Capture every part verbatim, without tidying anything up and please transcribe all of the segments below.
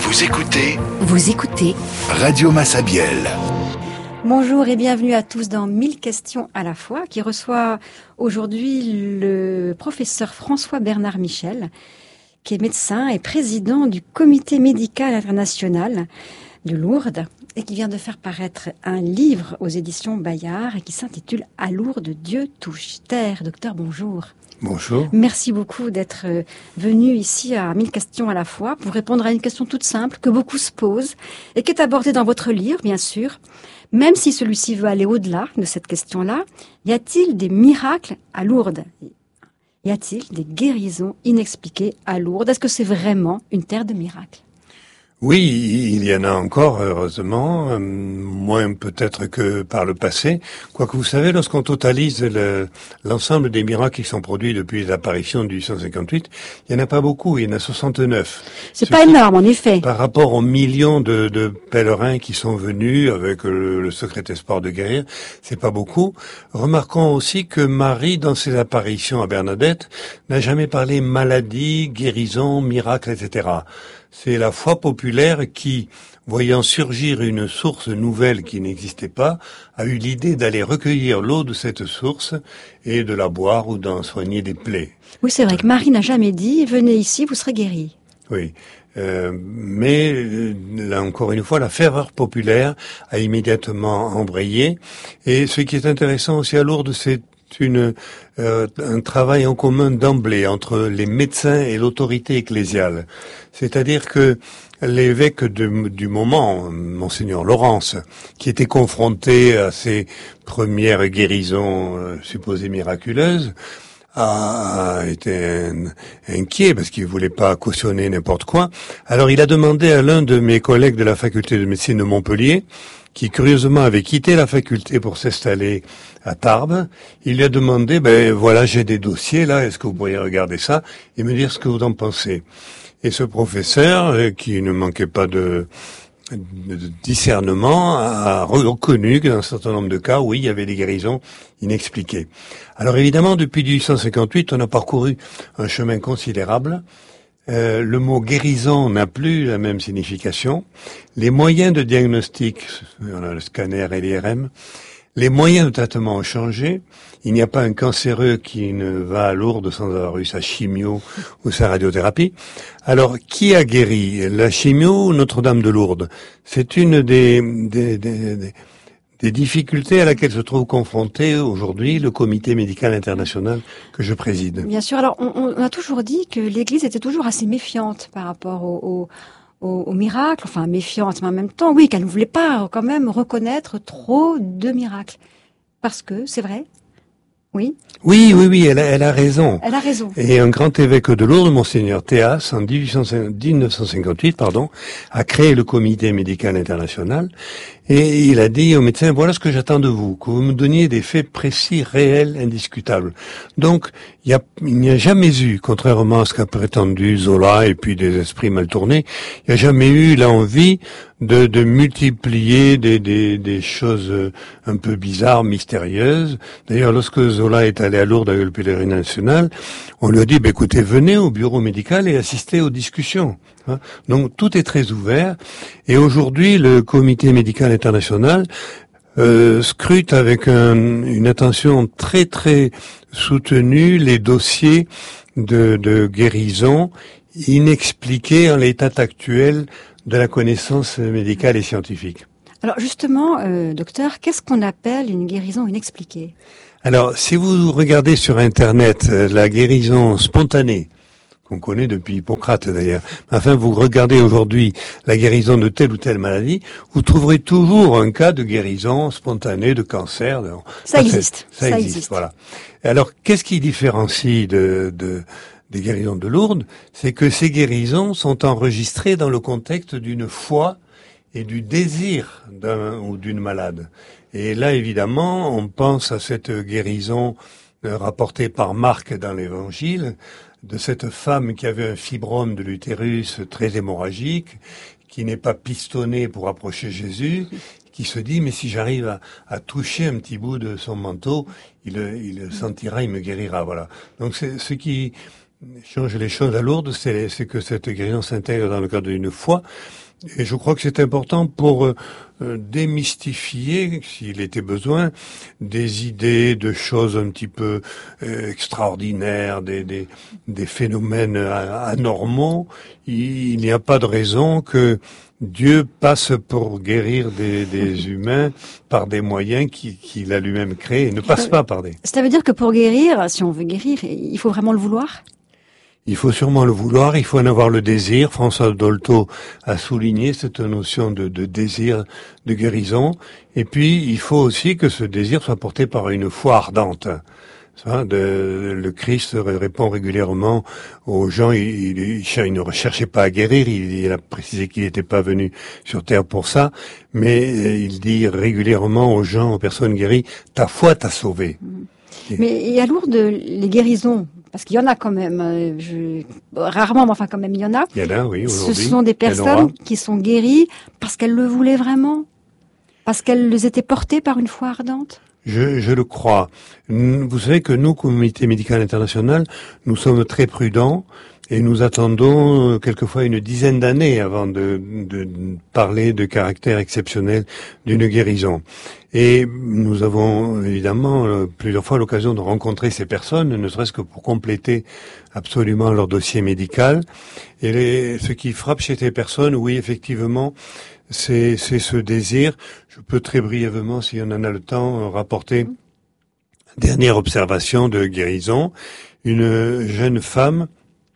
Vous écoutez Vous écoutez Radio Massabielle. Bonjour et bienvenue à tous dans mille questions à la fois, qui reçoit aujourd'hui le professeur François-Bernard Michel, qui est médecin et président du Comité médical international de Lourdes et qui vient de faire paraître un livre aux éditions Bayard et qui s'intitule « À Lourdes, Dieu touche terre ». Docteur, bonjour. Bonjour. Merci beaucoup d'être venu ici à mille questions à la fois pour répondre à une question toute simple que beaucoup se posent et qui est abordée dans votre livre, bien sûr. Même si celui-ci veut aller au-delà de cette question-là, y a-t-il des miracles à Lourdes ? Y a-t-il des guérisons inexpliquées à Lourdes ? Est-ce que c'est vraiment une terre de miracles ? Oui, il y en a encore, heureusement, euh, moins peut-être que par le passé. Quoique vous savez, lorsqu'on totalise le, l'ensemble des miracles qui sont produits depuis l'apparition du cent cinquante-huit, il n'y en a pas beaucoup, il y en a soixante-neuf. C'est pas énorme, en effet. Par rapport aux millions de, de pèlerins qui sont venus avec le, le secret espoir de guérir, c'est pas beaucoup. Remarquons aussi que Marie, dans ses apparitions à Bernadette, n'a jamais parlé maladie, guérison, miracle, et cetera. C'est la foi populaire qui, voyant surgir une source nouvelle qui n'existait pas, a eu l'idée d'aller recueillir l'eau de cette source et de la boire ou d'en soigner des plaies. Oui, c'est vrai que Marie n'a jamais dit « Venez ici, vous serez guéris ». Oui, euh, mais là encore une fois, la ferveur populaire a immédiatement embrayé. Et ce qui est intéressant aussi à Lourdes, c'est une euh, un travail en commun d'emblée entre les médecins et l'autorité ecclésiale. C'est-à-dire que l'évêque de, du moment, Monseigneur Laurence, qui était confronté à ces premières guérisons euh, supposées miraculeuses, a été inquiet parce qu'il voulait pas cautionner n'importe quoi. Alors il a demandé à l'un de mes collègues de la faculté de médecine de Montpellier, qui curieusement avait quitté la faculté pour s'installer à Tarbes, il lui a demandé, ben voilà, j'ai des dossiers là, est-ce que vous pourriez regarder ça et me dire ce que vous en pensez ? Et ce professeur, qui ne manquait pas de, de discernement, a reconnu que dans un certain nombre de cas, oui, il y avait des guérisons inexpliquées. Alors évidemment, depuis mille huit cent cinquante-huit, on a parcouru un chemin considérable. Euh, le mot guérison n'a plus la même signification. Les moyens de diagnostic, on a le scanner et l'I R M, les moyens de traitement ont changé. Il n'y a pas un cancéreux qui ne va à Lourdes sans avoir eu sa chimio ou sa radiothérapie. Alors, qui a guéri ? La chimio ou Notre-Dame de Lourdes ? C'est une des, des, des, des des difficultés à laquelle se trouve confronté aujourd'hui le Comité médical international que je préside. Bien sûr, alors on, on a toujours dit que l'Église était toujours assez méfiante par rapport au, au, au, au miracle, enfin méfiante, mais en même temps, oui, qu'elle ne voulait pas quand même reconnaître trop de miracles. Parce que, c'est vrai, oui Oui, oui, oui, elle a, elle a raison. Elle a raison. Et un grand évêque de Lourdes, Monseigneur Théas, en mille neuf cent cinquante-huit, pardon, a créé le Comité médical international. Et il a dit aux médecins, voilà ce que j'attends de vous, que vous me donniez des faits précis, réels, indiscutables. Donc, il, y a, il n'y a jamais eu, contrairement à ce qu'a prétendu Zola et puis des esprits mal tournés, il n'y a jamais eu l'envie de, de multiplier des, des, des choses un peu bizarres, mystérieuses. D'ailleurs, lorsque Zola est allé à Lourdes avec le pèlerinage national, on lui a dit, bah, écoutez, venez au bureau médical et assistez aux discussions. Donc tout est très ouvert et aujourd'hui le Comité médical international euh, scrute avec un, une attention très très soutenue les dossiers de, de guérison inexpliqués en l'état actuel de la connaissance médicale et scientifique. Alors justement, euh, docteur, qu'est-ce qu'on appelle une guérison inexpliquée ? Alors si vous regardez sur Internet euh, la guérison spontanée, qu'on connaît depuis Hippocrate d'ailleurs. Enfin, vous regardez aujourd'hui la guérison de telle ou telle maladie, vous trouverez toujours un cas de guérison spontanée de cancer. De... Ça, existe. Ça, ça existe. existe. Voilà. Alors, qu'est-ce qui différencie de, de des guérisons de Lourdes ? C'est que ces guérisons sont enregistrées dans le contexte d'une foi et du désir d'un ou d'une malade. Et là, évidemment, on pense à cette guérison rapportée par Marc dans l'Évangile, de cette femme qui avait un fibrome de l'utérus très hémorragique, qui n'est pas pistonnée pour approcher Jésus, qui se dit, mais si j'arrive à, à toucher un petit bout de son manteau, il, il sentira, il me guérira. Voilà. Donc c'est ce qui change les choses à Lourdes, c'est, c'est que cette guérison s'intègre dans le cadre d'une foi. Et je crois que c'est important pour euh, démystifier, s'il était besoin, des idées, de choses un petit peu euh, extraordinaires, des, des, des phénomènes anormaux. Il n'y a pas de raison que Dieu passe pour guérir des, des humains par des moyens qu'il, qu'il a lui-même créés, et ne passe pas par des... Ça veut dire que pour guérir, si on veut guérir, il faut vraiment le vouloir ? Il faut sûrement le vouloir, il faut en avoir le désir. François Dolto a souligné cette notion de, de désir de guérison. Et puis, il faut aussi que ce désir soit porté par une foi ardente. Ça, de, le Christ répond régulièrement aux gens, il, il, il ne recherchait pas à guérir, il, il a précisé qu'il n'était pas venu sur terre pour ça, mais il dit régulièrement aux gens, aux personnes guéries, ta foi t'a sauvé. Mais il y a Lourdes les guérisons, parce qu'il y en a quand même, je, rarement, mais enfin quand même il y en a. Il y en a, oui, aujourd'hui. Ce sont des personnes qui sont guéries parce qu'elles le voulaient vraiment, parce qu'elles étaient portées par une foi ardente. Je, je le crois. Vous savez que nous, Comité médical international, nous sommes très prudents et nous attendons quelquefois une dizaine d'années avant de, de parler de caractère exceptionnel d'une guérison. Et nous avons évidemment plusieurs fois l'occasion de rencontrer ces personnes, ne serait-ce que pour compléter absolument leur dossier médical. Et les, ce qui frappe chez ces personnes, oui, effectivement, c'est, c'est ce désir. Je peux très brièvement, si on en a le temps, rapporter une dernière observation de guérison. Une jeune femme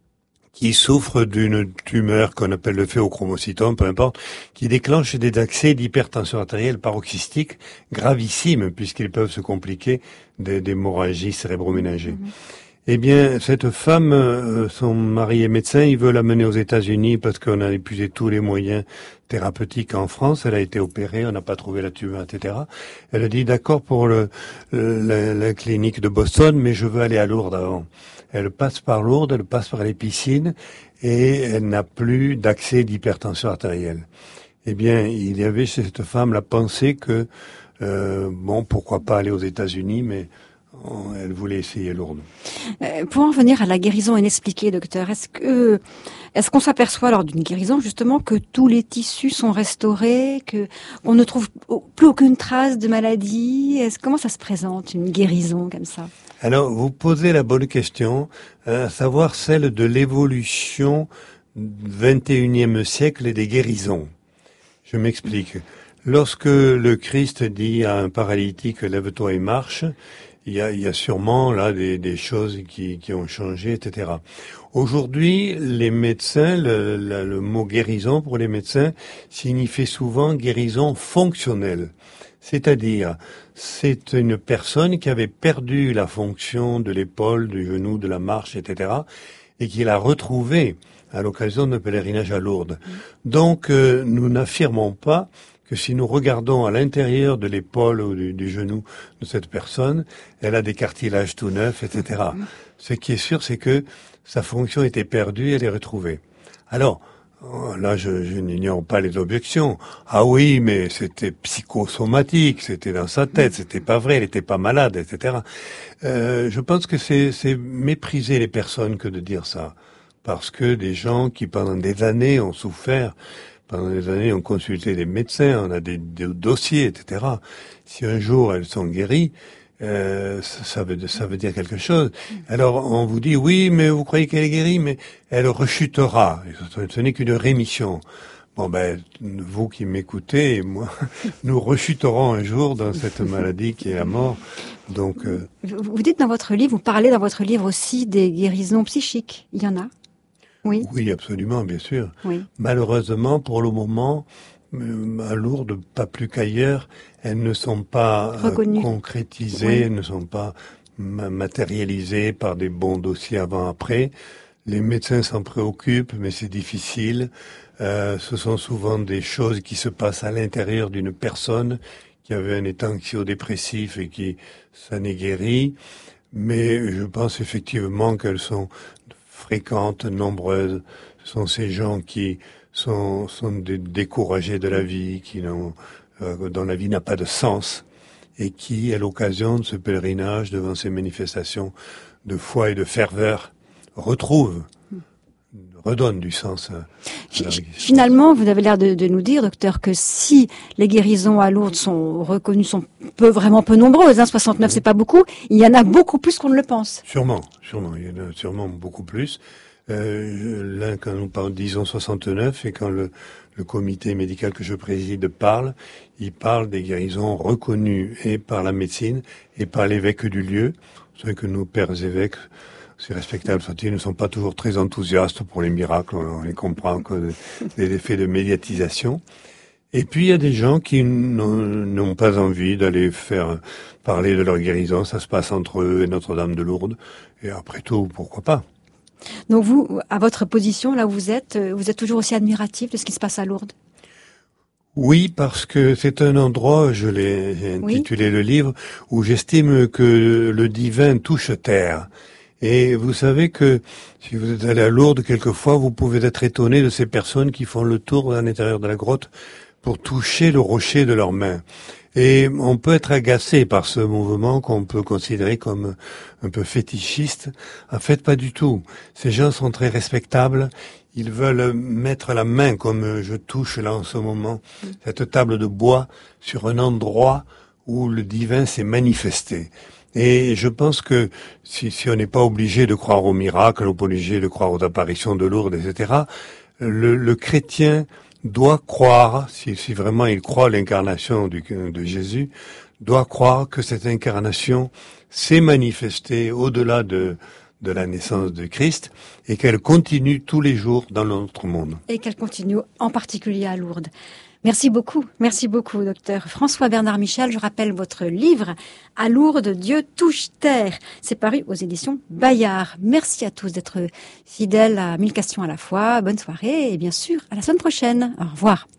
qui souffre d'une tumeur qu'on appelle le phéochromocytome, peu importe, qui déclenche des accès d'hypertension artérielle paroxystique gravissimes, puisqu'ils peuvent se compliquer d'hémorragie cérébroménagée. Mmh. Eh bien, cette femme, euh, son mari est médecin, il veut l'amener aux États-Unis parce qu'on a épuisé tous les moyens thérapeutiques en France. Elle a été opérée, on n'a pas trouvé la tumeur, et cetera. Elle a dit d'accord pour le, la, la clinique de Boston, mais je veux aller à Lourdes avant. Elle passe par Lourdes, elle passe par les piscines et elle n'a plus d'accès d'hypertension artérielle. Eh bien, il y avait chez cette femme la pensée que, euh, bon, pourquoi pas aller aux États-Unis, mais elle voulait essayer Lourdes. Euh, pour en venir à la guérison inexpliquée, docteur, est-ce que est-ce qu'on s'aperçoit lors d'une guérison justement que tous les tissus sont restaurés, que on ne trouve plus aucune trace de maladie? Est-ce comment ça se présente une guérison comme ça? Alors, vous posez la bonne question, à savoir celle de l'évolution du vingt et unième siècle et des guérisons. Je m'explique. Lorsque le Christ dit à un paralytique « lève-toi et marche », il y a, il y a sûrement là des, des choses qui, qui ont changé, et cetera. Aujourd'hui, les médecins, le, le, le mot guérison pour les médecins signifie souvent guérison fonctionnelle. C'est-à-dire, c'est une personne qui avait perdu la fonction de l'épaule, du genou, de la marche, et cetera, et qui l'a retrouvée à l'occasion d'un pèlerinage à Lourdes. Donc, euh, nous n'affirmons pas que si nous regardons à l'intérieur de l'épaule ou du, du genou de cette personne, elle a des cartilages tout neufs, et cetera. Ce qui est sûr, c'est que sa fonction était perdue, elle est retrouvée. Alors, là, je, je n'ignore pas les objections. Ah oui, mais c'était psychosomatique, c'était dans sa tête, c'était pas vrai, elle n'était pas malade, et cetera. Euh, je pense que c'est, c'est mépriser les personnes que de dire ça. Parce que des gens qui, pendant des années, ont souffert, pendant des années, ont consulté des médecins, on a des, des dossiers, et cetera. Si un jour elles sont guéries, euh, ça, ça, veut, ça veut dire quelque chose. Alors on vous dit, oui, mais vous croyez qu'elle est guérie, mais elle rechutera. Ce n'est qu'une rémission. Bon ben, vous qui m'écoutez, et moi, nous rechuterons un jour dans cette maladie qui est la mort. Donc, euh... vous dites dans votre livre, vous parlez dans votre livre aussi des guérisons psychiques. Il y en a? Oui. Oui, absolument, bien sûr. Oui. Malheureusement, pour le moment, à Lourdes, pas plus qu'ailleurs, elles ne sont pas euh, concrétisées, oui. Elles ne sont pas matérialisées par des bons dossiers avant-après. Les médecins s'en préoccupent, mais c'est difficile. Euh, ce sont souvent des choses qui se passent à l'intérieur d'une personne qui avait un état anxio-dépressif et qui s'en est guéri. Mais je pense effectivement qu'elles sont fréquentes, nombreuses. Ce sont ces gens qui sont, sont découragés de la vie, qui n'ont, euh, dont la vie n'a pas de sens, et qui, à l'occasion de ce pèlerinage, devant ces manifestations de foi et de ferveur retrouve, redonne du sens à la guérison. Finalement, vous avez l'air de, de nous dire, docteur, que si les guérisons à Lourdes sont reconnues, sont peu, vraiment peu nombreuses, hein, soixante-neuf, mmh. c'est pas beaucoup, il y en a beaucoup plus qu'on ne le pense. Sûrement, sûrement, il y en a sûrement beaucoup plus. Euh, là, quand nous parlons, disons soixante-neuf, et quand le, le comité médical que je préside parle, il parle des guérisons reconnues et par la médecine et par l'évêque du lieu. C'est vrai que nos pères évêques, si respectables soient-ils, ne sont pas toujours très enthousiastes pour les miracles, on les comprend que des effets de médiatisation. Et puis il y a des gens qui n'ont pas envie d'aller faire parler de leur guérison, ça se passe entre eux et Notre-Dame de Lourdes, et après tout, pourquoi pas. Donc vous, à votre position, là où vous êtes, vous êtes toujours aussi admiratif de ce qui se passe à Lourdes? Oui, parce que c'est un endroit, je l'ai intitulé oui. le livre, où j'estime que le divin touche terre. Et vous savez que si vous êtes allé à Lourdes, quelquefois, vous pouvez être étonné de ces personnes qui font le tour à l'intérieur de la grotte pour toucher le rocher de leurs mains. Et on peut être agacé par ce mouvement qu'on peut considérer comme un peu fétichiste. En fait, pas du tout. Ces gens sont très respectables. Ils veulent mettre la main, comme je touche là en ce moment, cette table de bois sur un endroit où le divin s'est manifesté. Et je pense que si, si on n'est pas obligé de croire aux miracles, ou pas obligé de croire aux apparitions de Lourdes, et cetera, le, le chrétien doit croire, si, si vraiment il croit à l'incarnation du, de Jésus, doit croire que cette incarnation s'est manifestée au-delà de, de la naissance de Christ et qu'elle continue tous les jours dans notre monde. Et qu'elle continue en particulier à Lourdes. Merci beaucoup, merci beaucoup, docteur François Bernard Michel. Je rappelle votre livre « À Lourdes, Dieu touche terre ». C'est paru aux éditions Bayard. Merci à tous d'être fidèles à mille questions à la fois. Bonne soirée et bien sûr, à la semaine prochaine. Au revoir.